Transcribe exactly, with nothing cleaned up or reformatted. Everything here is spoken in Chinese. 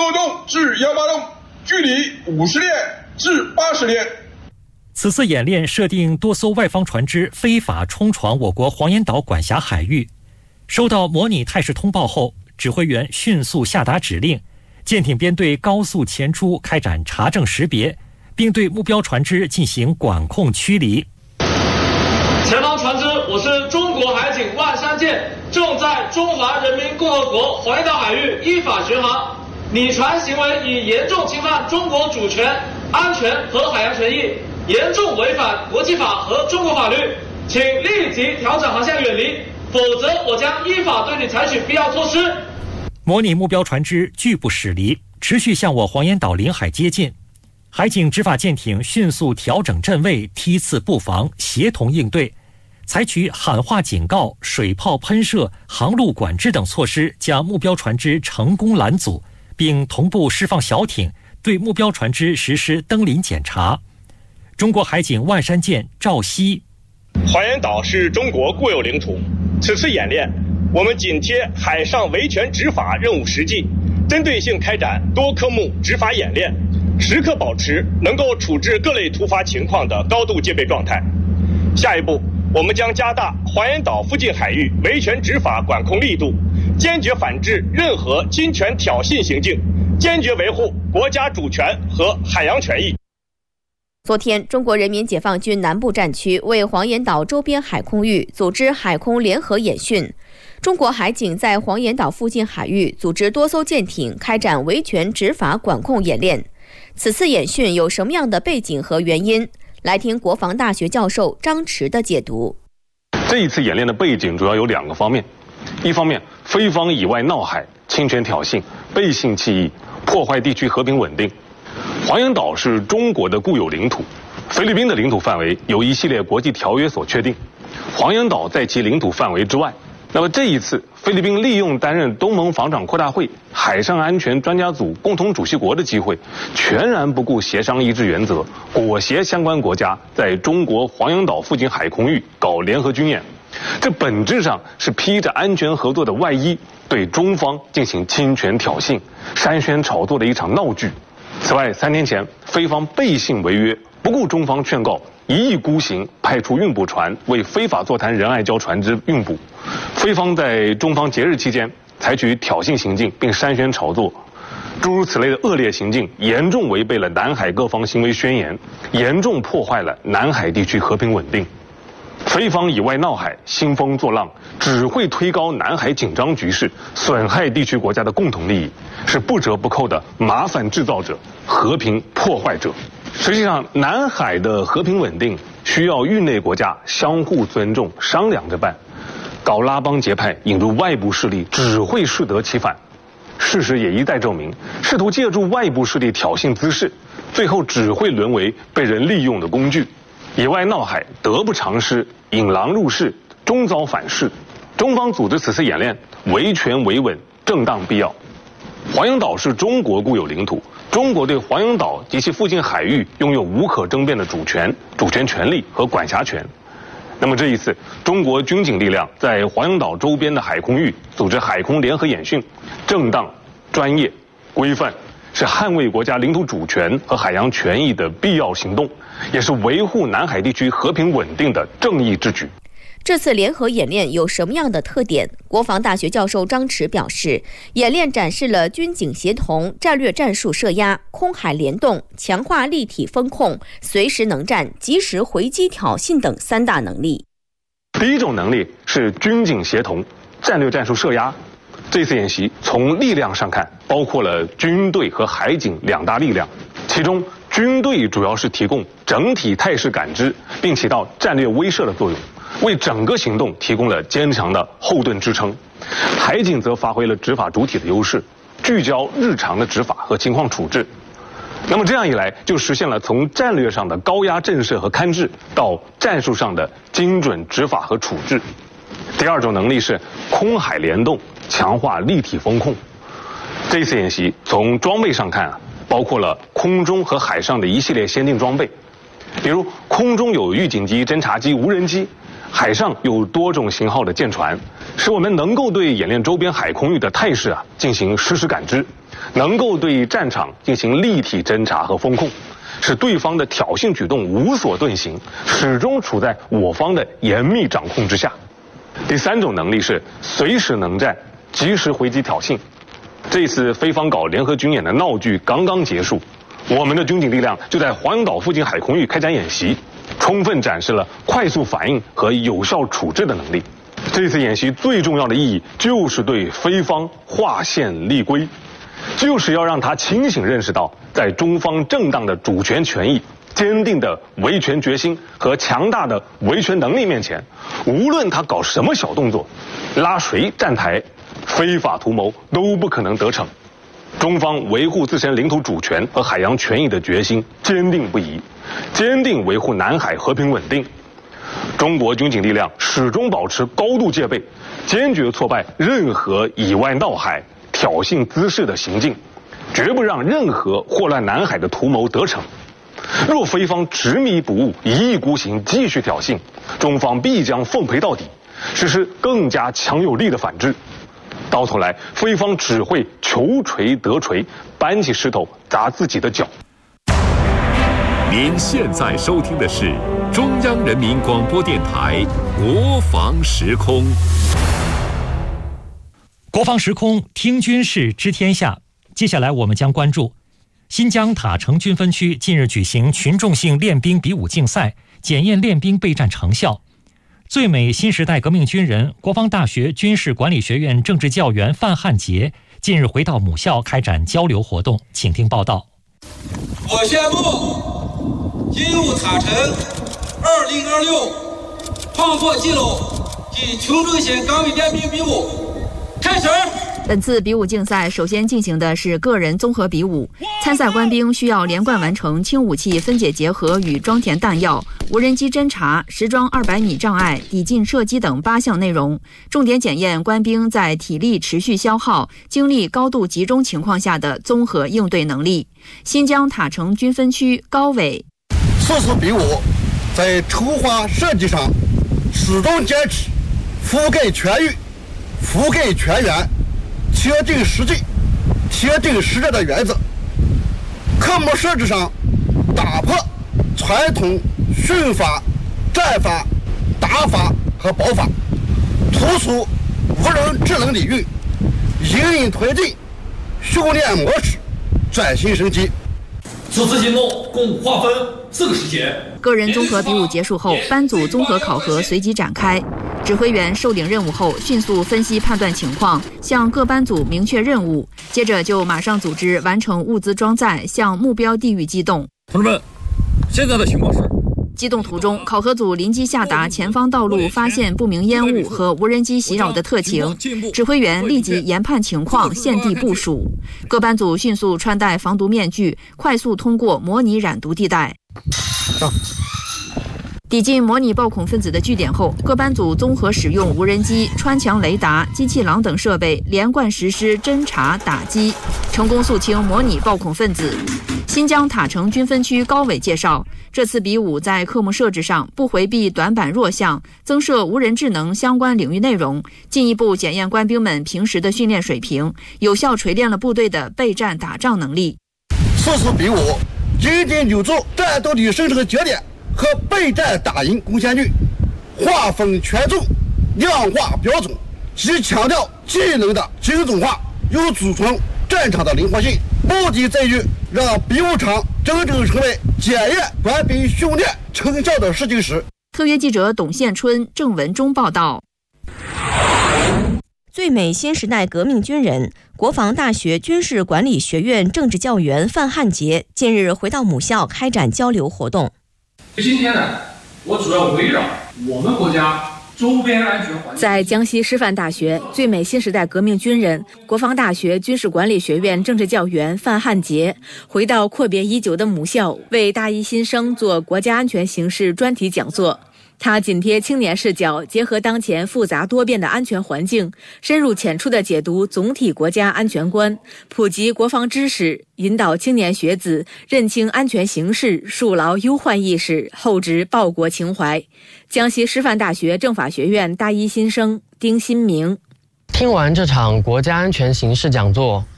二洞至幺八洞，距离五十链至八十链。 此次演练设定多艘外方船只非法冲闯我国黄岩岛管辖海域，收到模拟态势通报后，指挥员迅速下达指令，舰艇编队高速前出，开展查证识别，并对目标船只进行管控驱离。 前方船只，我是中国海警万山舰，正在中华人民共和国黄岩岛海域依法巡航，拟船行为已严重侵犯中国主权、安全和海洋权益，严重违反国际法和中国法律，请立即调整航向远离，否则我将依法对你采取必要措施。 模拟目标船只拒不驶离，持续向我黄岩岛领海接近。海警执法舰艇迅速调整阵位，梯次布防，协同应对，采取喊话警告、水炮喷射、航路管制等措施，将目标船只成功拦阻，并同步释放小艇，对目标船只实施登临检查。中国海警万山舰赵熙： 黄岩岛是中国固有领土，此次演练，我们紧贴海上维权执法任务实际，针对性开展多科目执法演练，时刻保持能够处置各类突发情况的高度戒备状态。下一步，我们将加大黄岩岛附近海域维权执法管控力度，坚决反制任何侵权挑衅行径，坚决维护国家主权和海洋权益。 昨天，中国人民解放军南部战区为黄岩岛周边海空域组织海空联合演训。中国海警在黄岩岛附近海域组织多艘舰艇开展维权执法管控演练。此次演训有什么样的背景和原因？来听国防大学教授张弛的解读。 这一次演练的背景主要有两个方面，一方面，菲方以外闹海、侵权挑衅、背信弃义，破坏地区和平稳定。黄岩岛是中国的固有领土，菲律宾的领土范围由一系列国际条约所确定，黄岩岛在其领土范围之外。那么这一次，菲律宾利用担任东盟防长扩大会海上安全专家组共同主席国的机会，全然不顾协商一致原则，裹挟相关国家在中国黄岩岛附近海空域搞联合军演，这本质上是披着安全合作的外衣，对中方进行侵权挑衅、煽宣炒作的一场闹剧。此外，三天前，菲方背信违约，不顾中方劝告，一意孤行，派出运补船为非法坐滩仁爱礁船只运补。菲方在中方节日期间采取挑衅行径，并煽宣炒作，诸如此类的恶劣行径，严重违背了南海各方行为宣言，严重破坏了南海地区和平稳定。菲方以外闹海、兴风作浪，只会推高南海紧张局势，损害地区国家的共同利益，是不折不扣的麻烦制造者、和平破坏者。实际上，南海的和平稳定需要域内国家相互尊重、商量着办。搞拉帮结派、引入外部势力，只会适得其反。事实也一再证明，试图借助外部势力挑衅滋事，最后只会沦为被人利用的工具。野外闹海，得不偿失，引狼入室，终遭反噬。中方组织此次演练，维权维稳，正当必要。黄岩岛是中国固有领土，中国对黄岩岛及其附近海域拥有无可争辩的主权、主权权利和管辖权。那么这一次，中国军警力量在黄岩岛周边的海空域组织海空联合演训，正当、专业、规范，是捍卫国家领土主权和海洋权益的必要行动，也是维护南海地区和平稳定的正义之举。 这次联合演练有什么样的特点？国防大学教授张弛表示，演练展示了军警协同、战略战术设压、空海联动、强化立体风控、随时能战、及时回击挑衅等三大能力。 第一种能力是军警协同、战略战术设压。这次演习从力量上看，包括了军队和海警两大力量，其中军队主要是提供整体态势感知，并起到战略威慑的作用，为整个行动提供了坚强的后盾支撑。海警则发挥了执法主体的优势，聚焦日常的执法和情况处置。那么这样一来，就实现了从战略上的高压震慑和勘制，到战术上的精准执法和处置。第二种能力是空海联动，强化立体风控。这次演习从装备上看啊，包括了空中和海上的一系列先进装备，比如空中有预警机、侦察机、无人机， 海上有多种型号的舰船，使我们能够对演练周边海空域的态势啊进行实时感知，能够对战场进行立体侦察和风控，使对方的挑衅举动无所遁形，始终处在我方的严密掌控之下。第三种能力是随时能战，及时回击挑衅。这次菲方岛联合军演的闹剧刚刚结束，我们的军警力量就在黄岩岛附近海空域开展演习，充分展示了快速反应和有效处置的能力。这次演习最重要的意义就是对菲方划线立规，就是要让他清醒认识到，在中方正当的主权权益、坚定的维权决心和强大的维权能力面前，无论他搞什么小动作，拉谁站台，非法图谋都不可能得逞。中方维护自身领土主权和海洋权益的决心坚定不移，坚定维护南海和平稳定。中国军警力量始终保持高度戒备，坚决挫败任何以外闹海、挑衅滋事的行径，绝不让任何祸乱南海的图谋得逞。若菲方执迷不悟、一意孤行，继续挑衅，中方必将奉陪到底，实施更加强有力的反制。到头来，菲方只会求锤得锤，搬起石头砸自己的脚。 您现在收听的是中央人民广播电台国防时空。 国防时空，听军事知天下。接下来我们将关注新疆塔城军分区近日举行群众性练兵比武竞赛，检验练兵备战成效。最美新时代革命军人、国防大学军事管理学院政治教员范汉杰近日回到母校开展交流活动，请听报道。 我宣布，进入塔城二零二六创作纪录及群众性岗位练兵比武开始。 本次比武竞赛首先进行的是个人综合比武，参赛官兵需要连贯完成轻武器分解结合与装填弹药、无人机侦察、实装二百米障碍、抵近射击等八项内容，重点检验官兵在体力持续消耗、精力高度集中情况下的综合应对能力。新疆塔城军分区高伟， 此次比武在筹划设计上始终坚持覆盖全域、覆盖全员、贴近实际、贴近实战的原则。科目设置上打破传统训法、战法、打法和保法，突出无人智能领域，隐隐推进训练模式转型升级。 此次行动共划分四个时节。 个人综合比武结束后，班组综合考核随即展开。指挥员受领任务后，迅速分析判断情况，向各班组明确任务，接着就马上组织完成物资装载，向目标地域机动。 同志们，现在的情况是： 机动途中，考核组临机下达前方道路发现不明烟雾和无人机袭扰的特情，指挥员立即研判情况，现地部署。各班组迅速穿戴防毒面具，快速通过模拟染毒地带。 上。 抵近模拟暴恐分子的据点后，各班组综合使用无人机、穿墙雷达、机器狼等设备，连贯实施侦察打击，成功肃清模拟暴恐分子。新疆塔城军分区高伟介绍，这次比武在科目设置上不回避短板弱项，增设无人智能相关领域内容，进一步检验官兵们平时的训练水平，有效锤炼了部队的备战打仗能力。 此次比武紧紧扭住战斗力生成节点和备战打赢贡献率，划分权重，量化标准，既强调技能的精准化，又组成战场的灵活性，目的在于让比武场真正成为检验官兵训练成效的试金石。 特约记者董宪春、郑文忠报道。 最美新时代革命军人、国防大学军事管理学院政治教员范汉杰近日回到母校开展交流活动。 今天呢，我主要围绕我们国家周边安全环境。 在江西师范大学，最美新时代革命军人、国防大学军事管理学院政治教员范汉杰回到阔别已久的母校，为大一新生做国家安全形势专题讲座。 他紧贴青年视角，结合当前复杂多变的安全环境，深入浅出地解读总体国家安全观，普及国防知识，引导青年学子认清安全形势，树牢忧患意识，厚植报国情怀。江西师范大学政法学院大一新生丁新明。 听完这场国家安全形势讲座，